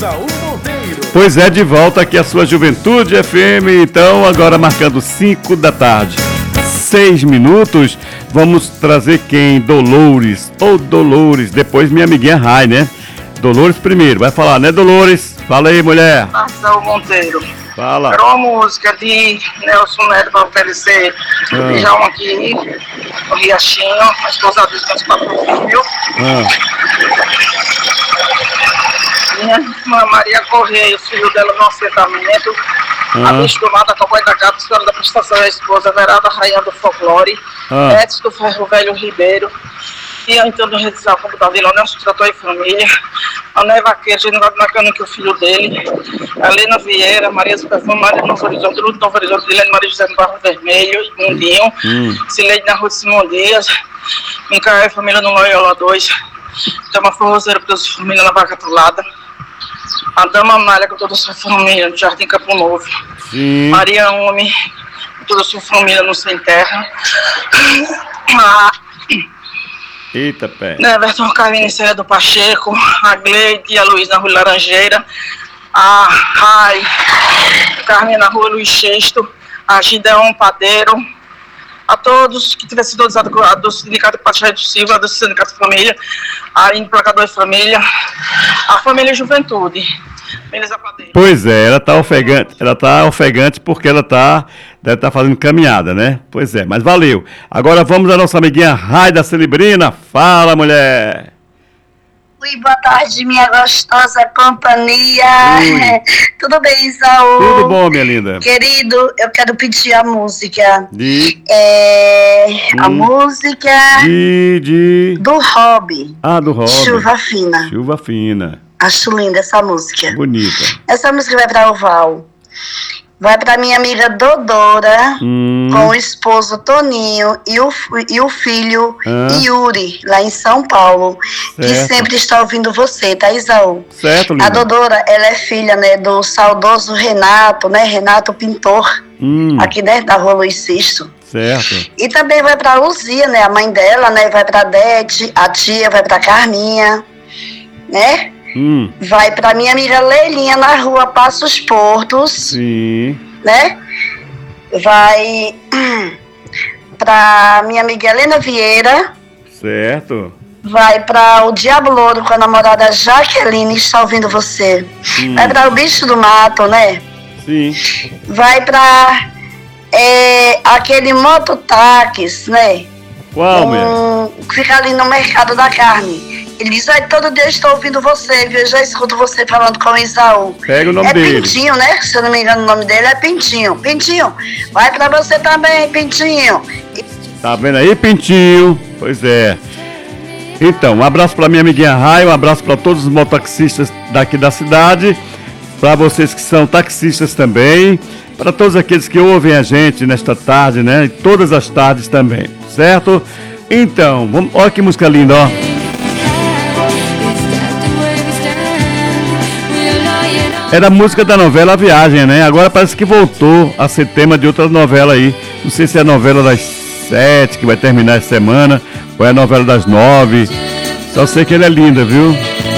Isaú Monteiro. Pois é, de volta aqui a sua Juventude FM, então agora marcando 5 da tarde, 6 minutos, vamos trazer quem? Dolores, Dolores, depois minha amiguinha Rai, né? Dolores primeiro, vai falar, né, Dolores? Fala aí, mulher. Isaú Monteiro. Fala. Era uma música de Nelson Neto para oferecer. Já um aqui, o Riachinho, a esposa dos meus 4 filhos. Minha irmã Maria Correia, o filho dela no assentamento. A bicho do Mato, a Cowboy da Gata, história da prestação da esposa, Verada Rainha do Folclore. Edson do Ferro Velho Ribeiro. E a então do Redizal Computador de Nelson Trator e Família. A Né Vaqueira, General Macano, que é o filho dele. A Helena Vieira, Maria Superfã, Maria do Novo Horizonte, Luto Novo Horizonte, Dilene Maria José do Barro Vermelho, Mundinho. Cileide na Rua de Simão Dias. Micael Família no Loyola 2. Dama Forrozeira, com toda a sua família na Vaca Atolada. A Dama Malha, com toda a sua família no Jardim Campo Novo. Maria Homem, com toda a sua família no Sem Terra. Eita, pé. Everton Carlinhos, Célia do Pacheco, a Gleide e a Luiz na Rua Laranjeira, a Rai, Carmen na Rua Luiz Sexto, a Gideon Padeiro, a todos que tivessem sido usados do Sindicato Pacheco Silva, do Sindicato de Família, a Emplacador de Família, a Família Juventude. Pois é, ela tá ofegante porque ela deve estar fazendo caminhada, né? Pois é, mas valeu. Agora vamos à nossa amiguinha Rai da Celebrina. Fala, mulher! Oi, boa tarde, minha gostosa companhia. Tudo bem, Isaú? Tudo bom, minha linda? Querido, eu quero pedir a música. A música do Hobby. Do Hobby. Chuva Fina. Chuva Fina. Acho linda essa música. Bonita. Essa música vai para o Val. Vai para minha amiga Dodora, com o esposo Toninho e o filho Yuri, lá em São Paulo, que sempre está ouvindo você, tá, Isaú? Certo, linda. A Dodora, ela é filha, né, do saudoso Renato, né, Renato Pintor, aqui, né, da Rua Luiz Sexto. Certo. E também vai para Luzia, né, a mãe dela, né, vai para Dete, a tia vai para Carminha, né? Vai pra minha amiga Leilinha na Rua Passos Portos. Sim. Né? Vai pra minha amiga Helena Vieira. Certo. Vai pra o Diabo Louro com a namorada Jaqueline, está ouvindo você. Vai pra o Bicho do Mato, né? Sim. Vai pra aquele mototáxi, né? Qual, mulher? Fica ali no Mercado da Carne. Ele diz, todo dia eu estou ouvindo você, viu? Eu já escuto você falando com o Isaú. Pega o nome dele. É Pintinho, né? Se eu não me engano, o nome dele é Pintinho. Pintinho, vai pra você também, Pintinho. Tá vendo aí, Pintinho? Pois é. Então, um abraço pra minha amiguinha Rai, um abraço pra todos os mototaxistas daqui da cidade, pra vocês que são taxistas também, pra todos aqueles que ouvem a gente nesta tarde, né? E todas as tardes também, certo? Então, olha que música linda, ó. Era a música da novela A Viagem, né? Agora parece que voltou a ser tema de outra novela aí. Não sei se é a novela das 7, que vai terminar essa semana, ou é a novela das 9. Só sei que ela é linda, viu?